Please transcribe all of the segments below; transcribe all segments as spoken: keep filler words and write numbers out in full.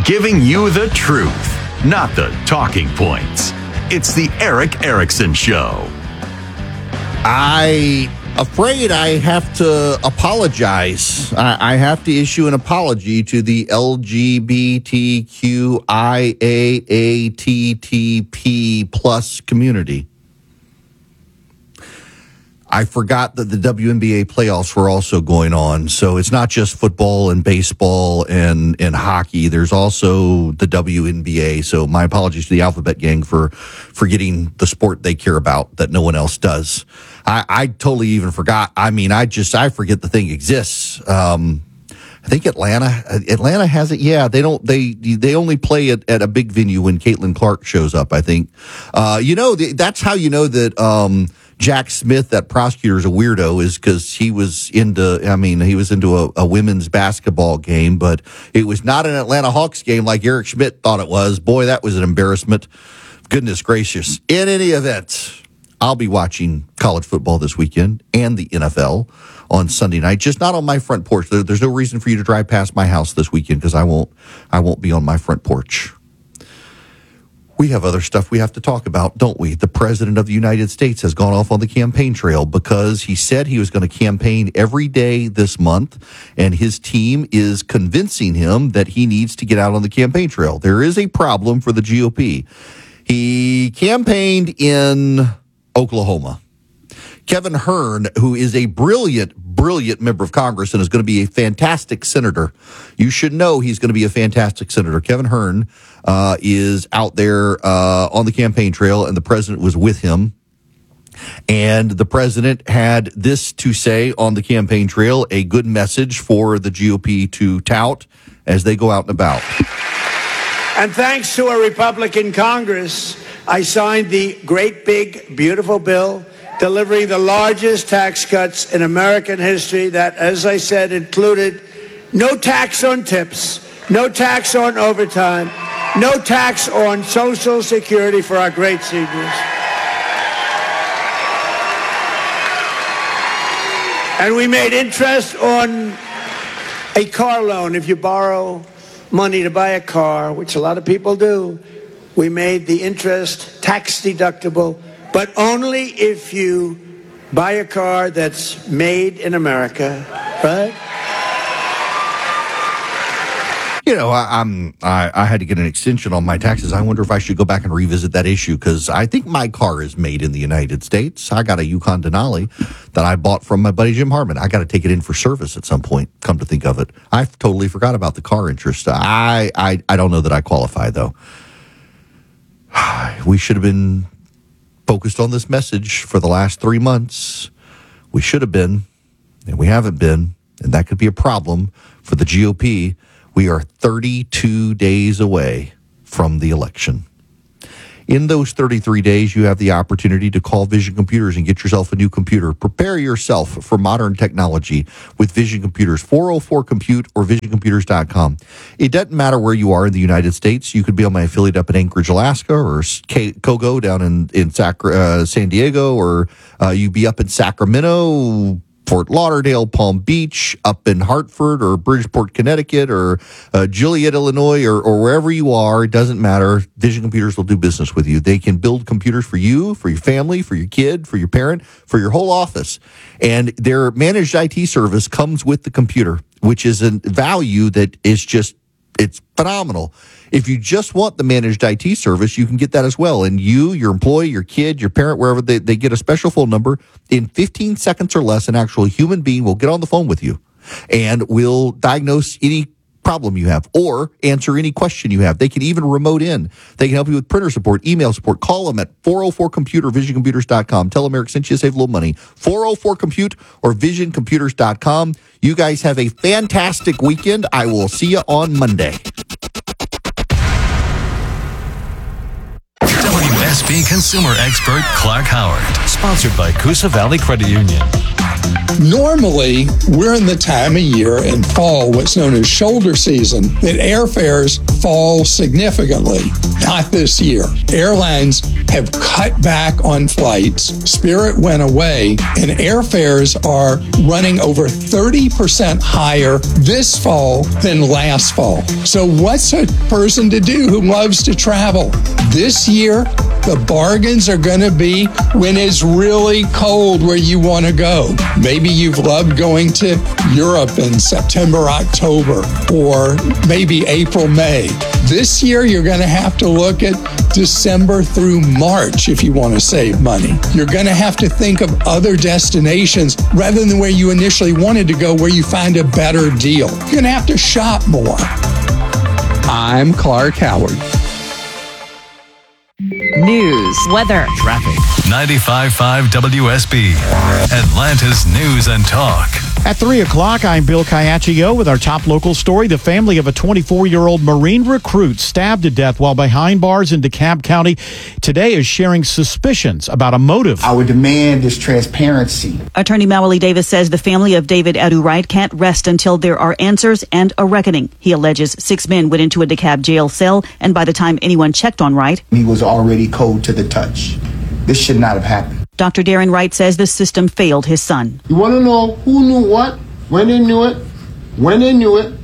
Giving you the truth, not the talking points. It's the Erick Erickson Show. I afraid I have to apologize. I, I have to issue an apology to the L G B T Q I A A T T P plus community. I forgot that the W N B A playoffs were also going on. So it's not just football and baseball and, and hockey. There's also the W N B A. So my apologies to the Alphabet Gang for forgetting the sport they care about that no one else does. I, I totally even forgot. I mean, I just, I forget the thing exists. Um, I think Atlanta, Atlanta has it. Yeah, they don't, they, they only play it at a big venue when Caitlin Clark shows up, I think. Uh, you know, that's how you know that, um, Jack Smith, that prosecutor, is a weirdo, is because he was into, I mean, he was into a, a women's basketball game, but it was not an Atlanta Hawks game like Eric Schmidt thought it was. Boy, that was an embarrassment. Goodness gracious. In any event, I'll be watching college football this weekend and the N F L on Sunday night, just not on my front porch. There, there's no reason for you to drive past my house this weekend because I won't, I won't be on my front porch. We have other stuff we have to talk about, don't we? The President of the United States has gone off on the campaign trail because he said he was going to campaign every day this month, and his team is convincing him that he needs to get out on the campaign trail. There is a problem for the G O P. He campaigned in Oklahoma. Kevin Hern, who is a brilliant, brilliant member of Congress and is going to be a fantastic senator. You should know he's going to be a fantastic senator. Kevin Hern uh, is out there uh, on the campaign trail, and the president was with him. And the president had this to say on the campaign trail, a good message for the G O P to tout as they go out and about. And thanks to a Republican Congress, I signed the great, big, beautiful bill delivering the largest tax cuts in American history that, as I said, included no tax on tips, no tax on overtime, no tax on Social Security for our great seniors. And we made interest on a car loan. If you borrow money to buy a car, which a lot of people do, we made the interest tax deductible, but only if you buy a car that's made in America, right? You know, I, I'm I, I had to get an extension on my taxes. I wonder if I should go back and revisit that issue because I think my car is made in the United States. I got a Yukon Denali that I bought from my buddy Jim Harmon. I got to take it in for service at some point. Come to think of it, I totally forgot about the car interest. I I, I don't know that I qualify though. We should have been focused on this message for the last three months. We should have been, and we haven't been, and that could be a problem for the G O P. We are thirty-two days away from the election. In those thirty-three days, you have the opportunity to call Vision Computers and get yourself a new computer. Prepare yourself for modern technology with Vision Computers, four oh four compute or vision computers dot com. It doesn't matter where you are in the United States. You could be on my affiliate up in Anchorage, Alaska, or Kogo down in, in Sacra, uh, San Diego, or uh, you be up in Sacramento, Fort Lauderdale, Palm Beach, up in Hartford or Bridgeport, Connecticut, or uh, Joliet, Illinois, or, or wherever you are. It doesn't matter. Vision Computers will do business with you. They can build computers for you, for your family, for your kid, for your parent, for your whole office. And their managed I T service comes with the computer, which is a value that is just, it's phenomenal. If you just want the managed I T service, you can get that as well. And you, your employee, your kid, your parent, wherever, they, they get a special phone number. In fifteen seconds or less, an actual human being will get on the phone with you and will diagnose any problem you have or answer any question you have. They can even remote in. They can help you with printer support, email support. Call them at four oh four compute or vision computers dot com. Tell them Eric sent you to save a little money. four oh four compute or vision computers dot com. You guys have a fantastic weekend. I will see you on Monday. W S B consumer expert Clark Howard, sponsored by Coosa Valley Credit Union. Normally, we're in the time of year in fall, what's known as shoulder season, that airfares fall significantly. Not this year. Airlines have cut back on flights. Spirit went away, and airfares are running over thirty percent higher this fall than last fall. So what's a person to do who loves to travel? This year, the bargains are going to be when it's really cold where you want to go. Maybe you've loved going to Europe in September, October, or maybe April, May. This year, you're going to have to look at December through March if you want to save money. You're going to have to think of other destinations rather than where you initially wanted to go, where you find a better deal. You're going to have to shop more. I'm Clark Howard. News, weather, Traffic. ninety-five point five W S B, Atlanta's News and Talk. At three o'clock, I'm Bill Caiaccio with our top local story. The family of a twenty-four-year-old Marine recruit stabbed to death while behind bars in DeKalb County today is sharing suspicions about a motive. Our demand is transparency. Attorney Mawali Davis says the family of David Adu Wright can't rest until there are answers and a reckoning. He alleges six men went into a DeKalb jail cell, and by the time anyone checked on Wright, He was already cold to the touch. This should not have happened. Doctor Darren Wright says the system failed his son. You want to know who knew what, when they knew it, when they knew it,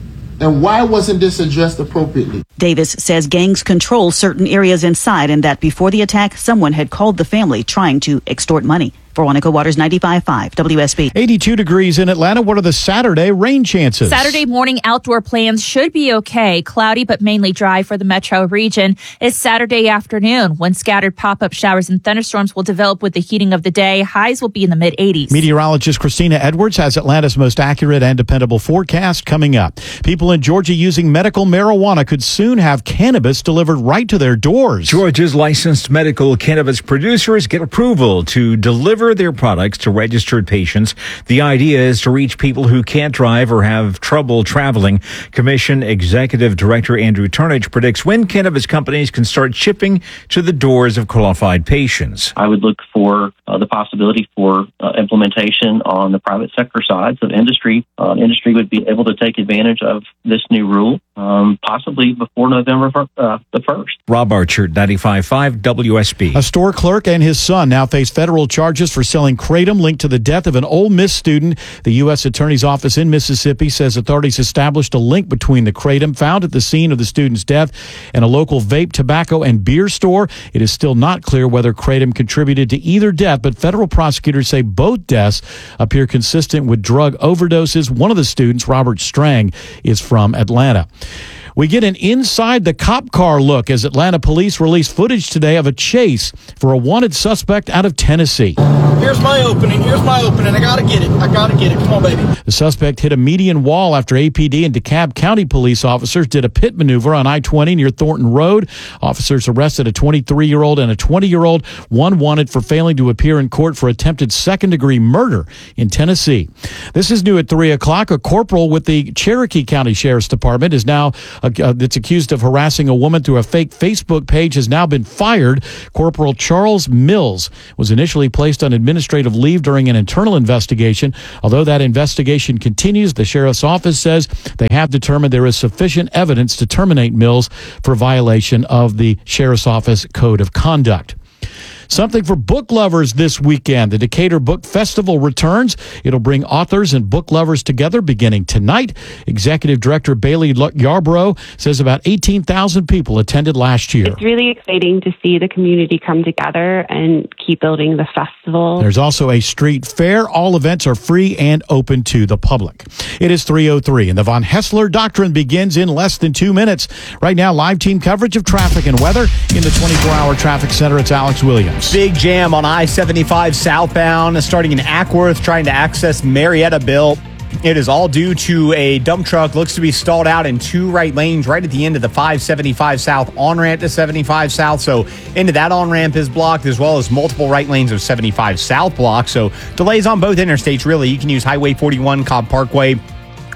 and why wasn't this addressed appropriately? Davis says gangs control certain areas inside and that before the attack, someone had called the family trying to extort money. For Wanaka Waters, ninety-five point five W S B. eighty-two degrees in Atlanta. What are the Saturday rain chances? Saturday morning outdoor plans should be okay. Cloudy but mainly dry for the metro region. It's Saturday afternoon when scattered pop-up showers and thunderstorms will develop with the heating of the day. Highs will be in the mid-eighties. Meteorologist Christina Edwards has Atlanta's most accurate and dependable forecast coming up. People in Georgia using medical marijuana could soon have cannabis delivered right to their doors. Georgia's licensed medical cannabis producers get approval to deliver their products to registered patients. The idea is to reach people who can't drive or have trouble traveling. Commission Executive Director Andrew Turnage predicts when cannabis companies can start shipping to the doors of qualified patients. I would look for uh, the possibility for uh, implementation on the private sector side. So the industry, uh, industry would be able to take advantage of this new rule, um, possibly before November uh, the first. Rob Archer, ninety-five point five W S B. A store clerk and his son now face federal charges for selling kratom linked to the death of an Ole Miss student. The U S Attorney's Office in Mississippi says authorities established a link between the kratom found at the scene of the student's death and a local vape, tobacco, and beer store. It is still not clear whether kratom contributed to either death, but federal prosecutors say both deaths appear consistent with drug overdoses. One of the students, Robert Strang, is from Atlanta. We get an inside the cop car look as Atlanta police release footage today of a chase for a wanted suspect out of Tennessee. Here's my opening. Here's my opening. I gotta get it. I gotta get it. Come on, baby. The suspect hit a median wall after A P D and DeKalb County police officers did a pit maneuver on I twenty near Thornton Road. Officers arrested a twenty-three-year-old and a twenty-year-old, one wanted for failing to appear in court for attempted second-degree murder in Tennessee. This is new at three o'clock. A corporal with the Cherokee County Sheriff's Department is now uh, that's accused of harassing a woman through a fake Facebook page has now been fired. Corporal Charles Mills was initially placed on administrative leave during an internal investigation. Although that investigation continues, the sheriff's office says they have determined there is sufficient evidence to terminate Mills for violation of the sheriff's office code of conduct. Something for book lovers this weekend. The Decatur Book Festival returns. It'll bring authors and book lovers together beginning tonight. Executive Director Bailey Yarbrough says about eighteen thousand people attended last year. It's really exciting to see the community come together and keep building the festival. There's also a street fair. All events are free and open to the public. It is three oh three, and the Von Hessler Doctrine begins in less than two minutes. Right now, live team coverage of traffic and weather in the twenty-four hour traffic center. It's Alex Williams. Big jam on I seventy-five southbound, starting in Ackworth, trying to access Marietta-Bill. It is all due to a dump truck. Looks to be stalled out in two right lanes right at the end of the five seventy-five south on-ramp to seventy-five south. So into that on-ramp is blocked, as well as multiple right lanes of seventy-five south blocked. So delays on both interstates, really. You can use Highway forty-one, Cobb Parkway,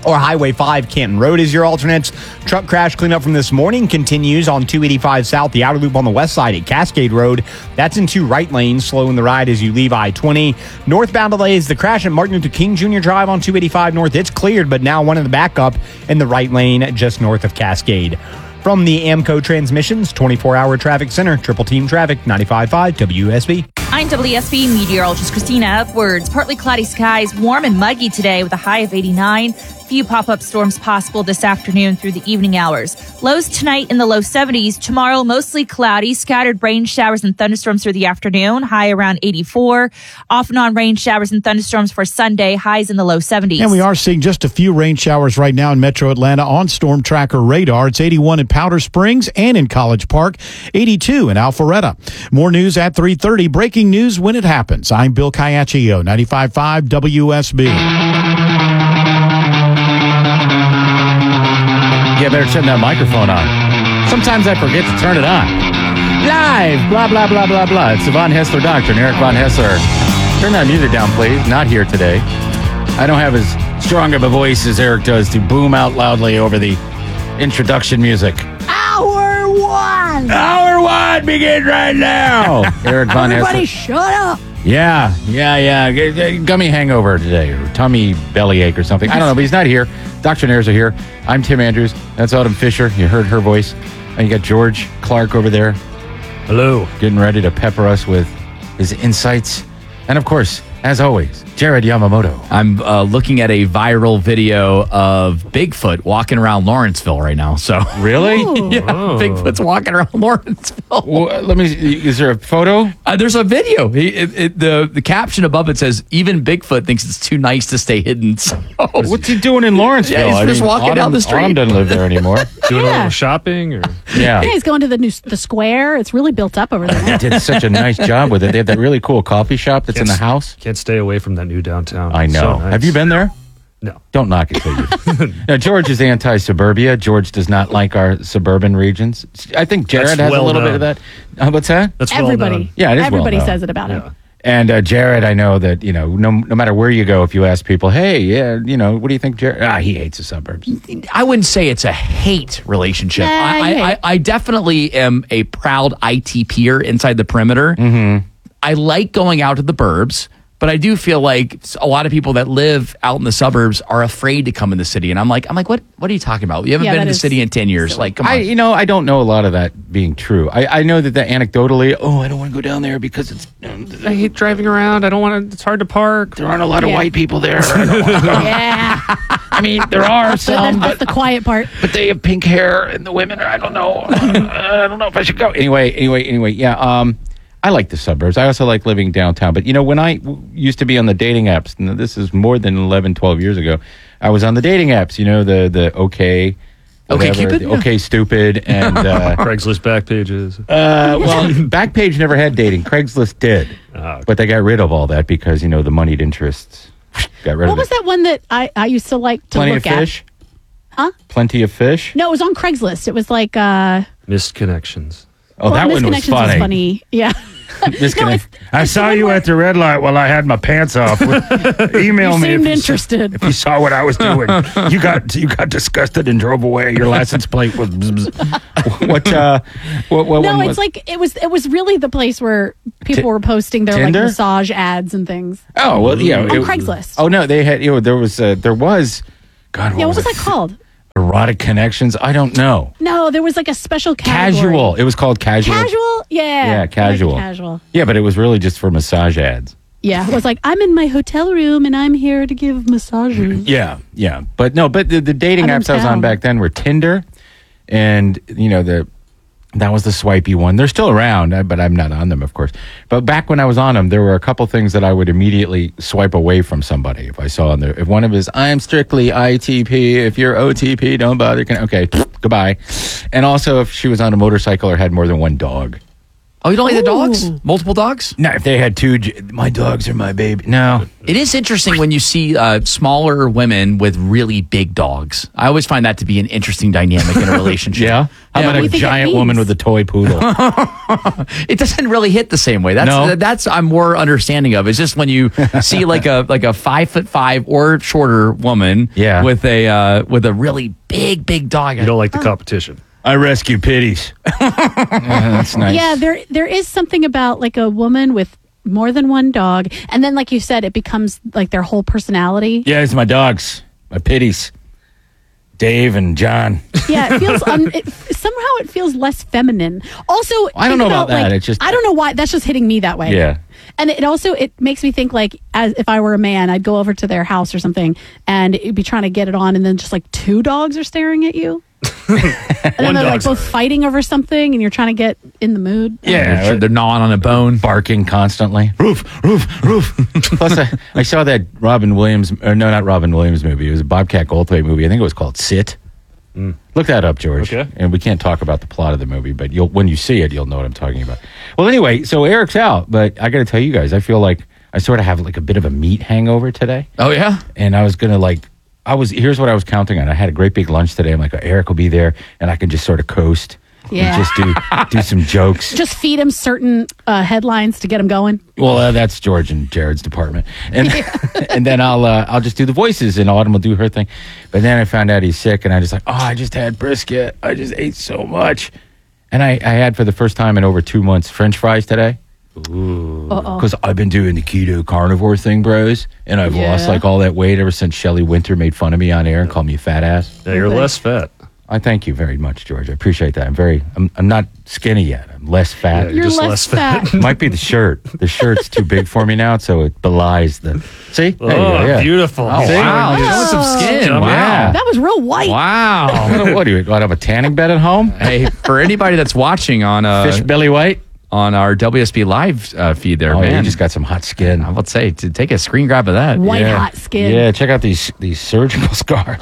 Or Highway five, Canton Road is your alternates. Truck crash cleanup from this morning continues on two eighty-five South, the outer loop on the west side at Cascade Road. That's in two right lanes, slowing the ride as you leave I twenty. Northbound delays, the crash at Martin Luther King Junior Drive on two eighty-five North. It's cleared, but now one in the backup in the right lane just north of Cascade. From the AMCO Transmissions twenty-four hour Traffic Center, Triple Team Traffic, ninety-five point five W S B. I'm W S B meteorologist Christina Upwards. Partly cloudy skies, warm and muggy today with a high of eighty-nine. Few pop-up storms possible this afternoon through the evening hours. Lows tonight in the low seventies. Tomorrow, mostly cloudy, scattered rain showers and thunderstorms through the afternoon, high around eighty-four. Off and on rain showers and thunderstorms for Sunday, highs in the low seventies. And we are seeing just a few rain showers right now in Metro Atlanta on Storm Tracker radar. It's eighty-one in Powder Springs and in College Park, eighty-two in Alpharetta. More news at three thirty. Breaking news when it happens. I'm Bill Caiaccio, ninety-five point five W S B. Yeah, better turn that microphone on. Sometimes I forget to turn it on. Live, blah, blah, blah, blah, blah. It's the Von Hessler Doctrine, Eric Von Hessler. Turn that music down, please. Not here today. I don't have as strong of a voice as Eric does to boom out loudly over the introduction music. Hour one! Hour one begins right now! Eric Von Hessler. Everybody shut up! Yeah, yeah, yeah. G- g- Gummy hangover today, or tummy bellyache or something. I don't know, but he's not here. Doctrinaires are here. I'm Tim Andrews. That's Autumn Fisher. You heard her voice. And you got George Clark over there. Hello. Getting ready to pepper us with his insights. And of course, as always, Jared Yamamoto. I'm uh, looking at a viral video of Bigfoot walking around Lawrenceville right now. So really, yeah, oh. Bigfoot's walking around Lawrenceville. Well, let me. Is there a photo? Uh, there's a video. He, it, it, the the caption above it says, "Even Bigfoot thinks it's too nice to stay hidden." So, what's he doing in Lawrenceville? Yeah, he's I just mean, walking Autumn, down the street. Autumn doesn't live there anymore. Doing Yeah. a little shopping, or Yeah. Yeah, he's going to the new the square. It's really built up over there. They did such a nice job with it. They have that really cool coffee shop that's in the house. Can't stay away from that new downtown. I know. So nice. Have you been there? No. Don't knock it till you. Now, George is anti-suburbia. George does not like our suburban regions. I think Jared That's has well a little known. bit of that. Uh, what's that? That's well Everybody. known. Yeah, it is Everybody well known. says it about him. And uh, Jared, I know that, you know, no, no matter where you go, if you ask people, hey, yeah, you know, what do you think, Jared? Ah, he hates the suburbs. I wouldn't say it's a hate relationship. Nah, I, you I, hate. I, I definitely am a proud I T P-er inside the perimeter. Mm-hmm. I like going out to the burbs, but I do feel like a lot of people that live out in the suburbs are afraid to come in the city. And I'm like, I'm like, what? What are you talking about? You haven't Yeah, been that in the is city in ten years. Like, come on. I, you know, I don't know a lot of that being true. I, I know that the anecdotally, oh, I don't want to go down there because it's, you know, I hate driving around. I don't want to. It's hard to park. there aren't a lot of Yeah. white people there. I don't wanna go. Yeah, I mean, there are but some, that's, but that's the quiet part. but they have pink hair and the women are, I don't know. I don't know if I should go. Anyway, anyway, anyway, yeah. Um, I like the suburbs. I also like living downtown. But, you know, when I w- used to be on the dating apps, and this is more than eleven, twelve years ago, I was on the dating apps, you know, the, the okay, whatever, Cupid? the okay Stupid, and, uh, Craigslist back pages. uh, well, Backpage never had dating. Craigslist did. Ah, okay. But they got rid of all that because, you know, the moneyed interests got rid What of was it. that one that I, I used to like to Plenty look of fish? at? Huh? Plenty of fish? No, it was on Craigslist. It was like uh Missed connections. Oh, well, that one was Misconnections funny. funny. Yeah. Misconnect- I saw you at the red light while I had my pants off. Email You me seemed if interested. You, if you saw what I was doing. You got you got disgusted and drove away. Your license plate was. bzz, bzz. what, uh, what, what No, one it's was- like it was. It was really the place where people Ti- were posting their Tinder? like massage ads and things. Oh, well, yeah. On it- Craigslist. Oh, no, they had, you know, there was, uh, there was, God, what Yeah, what was it? that called? Erotic connections? I don't know. No, there was like a special category. Casual. It was called casual. Casual? Yeah. Yeah, I like casual. casual. Yeah, but it was really just for massage ads. Yeah, it was like I'm in my hotel room and I'm here to give massages. Yeah, yeah. But no, but the, the dating Out of apps I was on town. back then were Tinder and, you know, the that was the swipey one. They're still around, uh, but I'm not on them, of course. But back when I was on them, there were a couple things that I would immediately swipe away from somebody if I saw on there. If one of his, I'm strictly I T P. If you're O T P, don't bother. Can, okay, goodbye. And also if she was on a motorcycle or had more than one dog. Oh, you don't like the dogs? Ooh. Multiple dogs? No, if they had two, j- my dogs are my baby. No. It is interesting when you see uh, smaller women with really big dogs. I always find that to be an interesting dynamic in a relationship. Yeah? How Yeah. about do you a think it giant woman means? with a toy poodle? It doesn't really hit the same way. That's No? that's I'm more understanding of. It's just when you see like a like a five foot five or shorter woman Yeah. with a uh, with a really big big dog. You don't like the competition. I rescue pitties. Yeah, that's nice. Yeah, there there is something about like a woman with more than one dog, and then like you said, it becomes like their whole personality. Yeah, it's my dogs, my pitties. Dave and John. Yeah, it feels un- it, somehow it feels less feminine. Also, I don't think know about that. like, It's just- I don't know why that's just hitting me that way. Yeah. And it also it makes me think like as if I were a man, I'd go over to their house or something and it'd be trying to get it on, and then just like two dogs are staring at you. And then they're like both fighting over something, and you're trying to get in the mood. Yeah, They're, they're gnawing on a bone, barking constantly. Roof, roof, roof. Plus, I, I saw that Robin Williams, or no, not Robin Williams movie. It was a Bobcat Goldthwait movie. I think it was called Sit. Mm. Look that up, George. Okay. And we can't talk about the plot of the movie, but you'll when you see it, you'll know what I'm talking about. Well, anyway, so Eric's out, but I got to tell you guys, I feel like I sort of have like a bit of a meat hangover today. Oh yeah, and I was gonna like. I was here's what I was counting on. I had a great big lunch today. I'm like, oh, Eric will be there, and I can just sort of coast Yeah. and just do do some jokes. Just feed him certain uh, headlines to get him going. Well, uh, that's George and Jared's department, and and then I'll uh, I'll just do the voices, and Autumn will do her thing. But then I found out he's sick, and I just like, oh, I just had brisket. I just ate so much, and I, I had for the first time in over two months French fries today. Ooh, Uh-oh. because I've been doing the keto carnivore thing, bros, and I've Yeah. lost like all that weight ever since Shelley Winter made fun of me on air and called me a fat ass. Yeah, you're Okay. less fat. I thank you very much, George. I appreciate that. I'm very, I'm, I'm not skinny yet. I'm less fat. Yeah, You're just less, less fat. fat. Might be the shirt. The shirt's too big for me now, so it belies the. See? There you Oh, go, yeah. beautiful. Oh, See? wow, you're showing some skin. Jump Wow, That was real white. wow. What, what do you? What, have a tanning bed at home? Hey, for anybody that's watching on uh, Fish belly white. on our W S B Live uh, feed there, Oh, yeah, man, you just got some hot skin. I would say to take a screen grab of that. White yeah. hot skin. Yeah, check out these these surgical scars.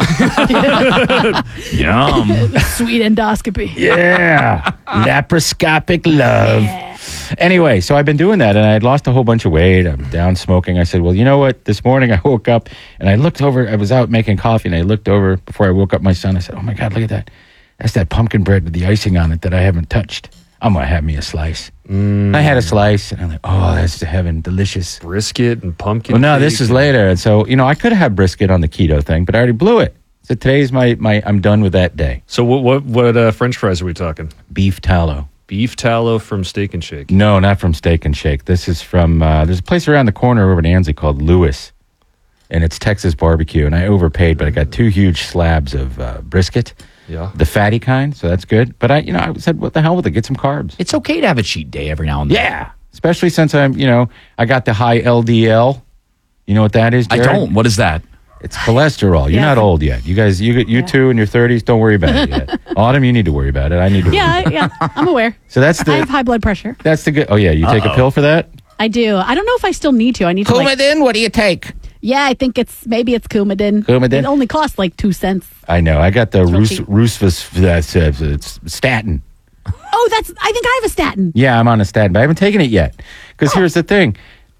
Yum. Sweet endoscopy. Yeah. Laparoscopic love. Anyway, so I've been doing that, and I had lost a whole bunch of weight. I'm down smoking. I said, well, you know what? This morning I woke up, and I looked over. I was out making coffee, and I looked over before I woke up my son. I said, oh, my God, look at that. That's that pumpkin bread with the icing on it that I haven't touched. I'm going to have me a slice. Mm. I had a slice, and I'm like, oh, that's to heaven. Delicious. Brisket and pumpkin. Well, no, cake this is and- later. And so, you know, I could have had brisket on the keto thing, but I already blew it. So today's my, my I'm done with that day. So what what what uh, French fries are we talking? Beef tallow. Beef tallow from Steak and Shake. No, not from Steak and Shake. This is from, uh, there's a place around the corner over in Ansley called Lewis, and it's Texas barbecue. And I overpaid, but I got two huge slabs of uh, brisket, Yeah. the fatty kind, so that's good. But I, you know, I said, what the hell with it? Get some carbs. It's okay to have a cheat day every now and then. Yeah, especially since I'm, you know, I got the high L D L. You know what that is, I Jared? don't. What is that? It's cholesterol. You're Yeah. not old yet. You guys, you you Yeah. two in your thirties, don't worry about it yet. Autumn, you need to worry about it. I need to. Yeah, I- yeah, I'm aware. So that's I have the high blood pressure. that's the good. Oh yeah, you take a pill for that. I do. I don't know if I still need to. I need to like. Coumadin, what do you take? Yeah, I think it's maybe it's Coumadin. Coumadin? It only costs like two cents. I know. I got the real Rus- cheap. Rusvas. That's uh, it's statin. Oh, that's. I think I have a statin. Yeah, I'm on a statin, but I haven't taken it yet. Because here's the thing.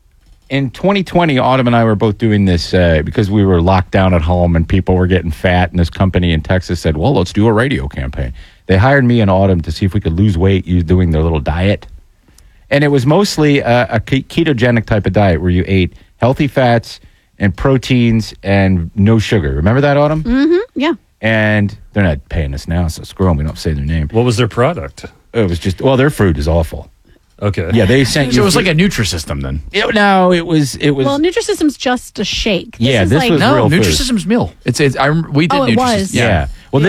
In twenty twenty, Autumn and I were both doing this uh, because we were locked down at home and people were getting fat. And this company in Texas said, well, let's do a radio campaign. They hired me and Autumn to see if we could lose weight using doing their little diet. And it was mostly a, a ke- ketogenic type of diet where you ate healthy fats and proteins and no sugar. Remember that, Autumn? Mm-hmm. Yeah. And they're not paying us now, so screw them. We don't say their name. What was their product? It was just, well, their fruit is awful. Okay. Yeah, they sent So you. it was like a Nutrisystem then. It, no, it was. It was. Well, Nutrisystem's just a shake. This Yeah, is this like, was No, real food. Nutrisystem's meal. It's, it's I rem- we did Oh, it Nutrisystem. was? Yeah.